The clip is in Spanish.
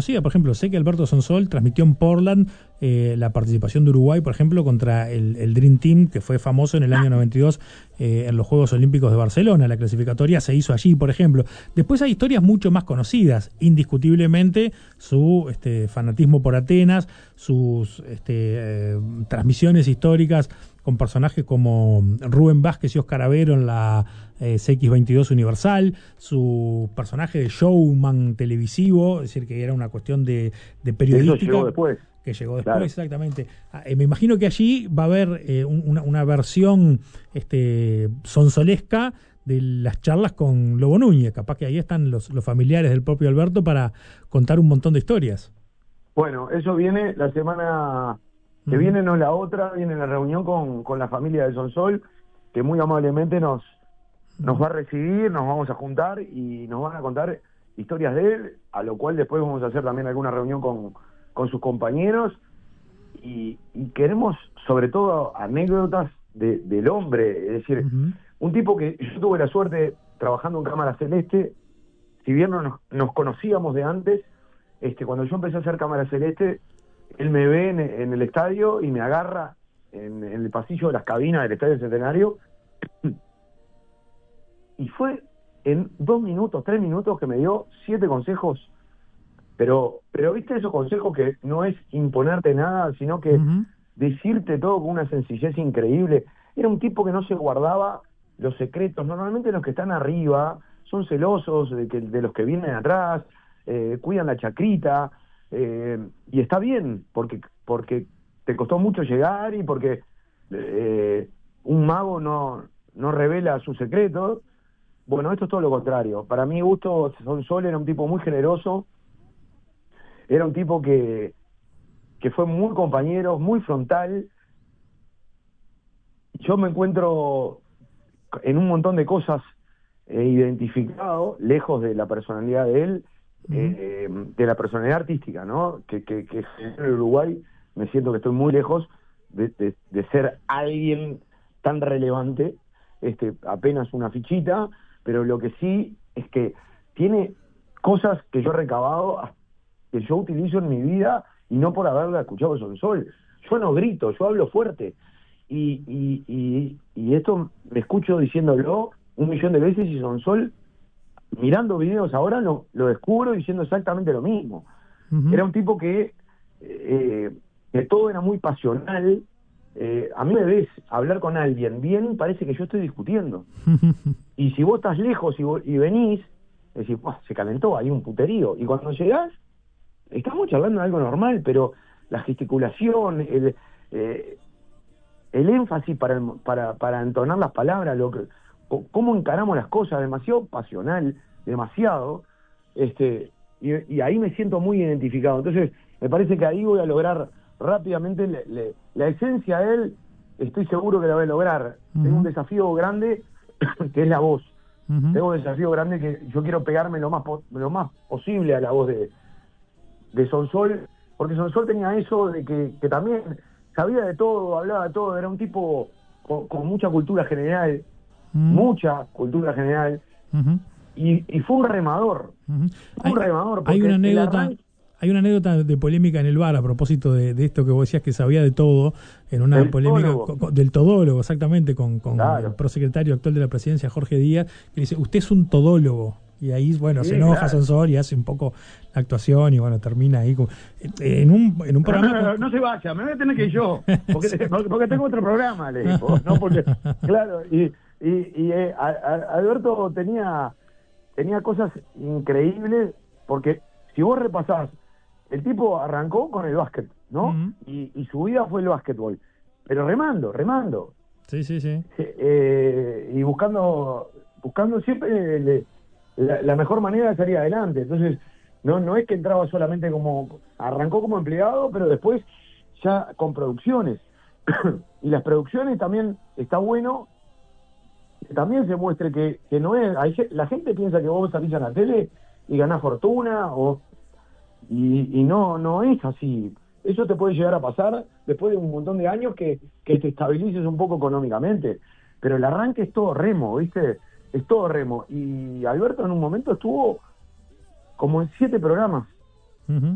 conocida. Por ejemplo, sé que Alberto Sonsol transmitió en Portland la participación de Uruguay, por ejemplo, contra el Dream Team, que fue famoso en el año 92 en los Juegos Olímpicos de Barcelona. La clasificatoria se hizo allí, por ejemplo. Después hay historias mucho más conocidas, indiscutiblemente, su fanatismo por Atenas, sus transmisiones históricas con personajes como Rubén Vázquez y Oscar Avero en la CX22 Universal, su personaje de showman televisivo, es decir, que era una cuestión de periodística. Eso llegó después. Que llegó después, claro. Exactamente. Me imagino que allí va a haber una versión sonsolesca de las charlas con Lobo Núñez. Capaz que ahí están los familiares del propio Alberto para contar un montón de historias. Bueno, eso viene la semana que viene, no la otra, viene la reunión con la familia de Sonsol, que muy amablemente nos va a recibir, nos vamos a juntar y nos van a contar historias de él, a lo cual después vamos a hacer también alguna reunión con sus compañeros y queremos sobre todo anécdotas del hombre, es decir, un tipo que yo tuve la suerte trabajando en Cámara Celeste, si bien no nos conocíamos de antes, cuando yo empecé a hacer Cámara Celeste, él me ve en el estadio y me agarra en el pasillo de las cabinas del Estadio Centenario y fue en 2 minutos, 3 minutos que me dio 7 consejos, pero viste esos consejos que no es imponerte nada, sino que decirte todo con una sencillez increíble. Era un tipo que no se guardaba los secretos. Normalmente los que están arriba son celosos de los que vienen atrás, cuidan la chacrita, y está bien, porque te costó mucho llegar y porque un mago no revela sus secretos. Bueno, esto es todo lo contrario. Para mi gusto, Sonsol era un tipo muy generoso, era un tipo que fue muy compañero, muy frontal. Yo me encuentro en un montón de cosas identificado, lejos de la personalidad de él, de la personalidad artística, ¿no? Que en el Uruguay me siento que estoy muy lejos de ser alguien tan relevante, apenas una fichita, pero lo que sí es que tiene cosas que yo he recabado, que yo utilizo en mi vida y no por haberla escuchado de Sonsol. Yo no grito, yo hablo fuerte y esto me escucho diciéndolo 1.000.000 de veces y Sonsol, mirando videos ahora, lo descubro diciendo exactamente lo mismo. Era un tipo que todo era muy pasional. A mí me ves hablar con alguien bien, parece que yo estoy discutiendo. Y si vos estás lejos y venís, decís, se calentó, hay un puterío. Y cuando llegás, estamos charlando de algo normal, pero la gesticulación, el énfasis para entonar las palabras, cómo encaramos las cosas, demasiado pasional, demasiado, y ahí me siento muy identificado. Entonces, me parece que ahí voy a lograr rápidamente la esencia de él, estoy seguro que la voy a lograr. Tengo un desafío grande, que es la voz. Tengo un desafío grande que yo quiero pegarme lo más posible a la voz de Sonsol, porque Sonsol tenía eso de que también sabía de todo, hablaba de todo, era un tipo con mucha cultura general, mucha cultura general, y fue un remador. Fue un remador. Hay una anécdota de polémica en el bar a propósito de esto que vos decías, que sabía de todo, en una polémica del todólogo, exactamente, con claro, el prosecretario actual de la presidencia, Jorge Díaz, que dice, usted es un todólogo. Y ahí, bueno, sí, se enoja, claro, Sonsol y hace un poco la actuación y, bueno, termina ahí en un programa... No se vaya, me voy a tener que ir yo, porque tengo otro programa, le digo, ¿no? Porque, claro, y Alberto tenía cosas increíbles, porque si vos repasás, el tipo arrancó con el básquet, ¿no? Y su vida fue el básquetbol, pero remando. Sí. Y buscando siempre la mejor manera de salir adelante. Entonces, no es que entraba solamente arrancó como empleado, pero después ya con producciones. Y las producciones también está bueno que también se muestre que no es... La gente piensa que vos salís a la tele y ganás fortuna, y no es así. Eso te puede llegar a pasar después de un montón de años que te estabilices un poco económicamente. Pero el arranque es todo remo, ¿viste? Es todo remo. Y Alberto en un momento estuvo como en 7 programas.